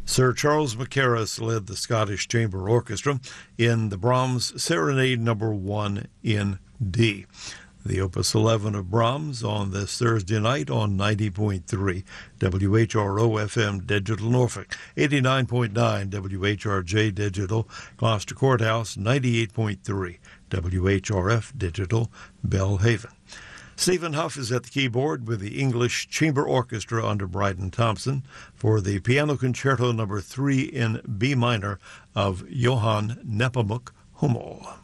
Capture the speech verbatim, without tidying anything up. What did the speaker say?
Sir Charles Mackerras led the Scottish Chamber Orchestra in the Brahms Serenade Number one in D. The Opus eleven of Brahms on this Thursday night on ninety point three W H R O F M Digital Norfolk, eighty-nine point nine W H R J Digital Gloucester Courthouse, ninety-eight point three W H R F Digital Belhaven. Stephen Huff is at the keyboard with the English Chamber Orchestra under Bryden Thompson for the Piano Concerto Number three in B minor of Johann Nepomuk Hummel.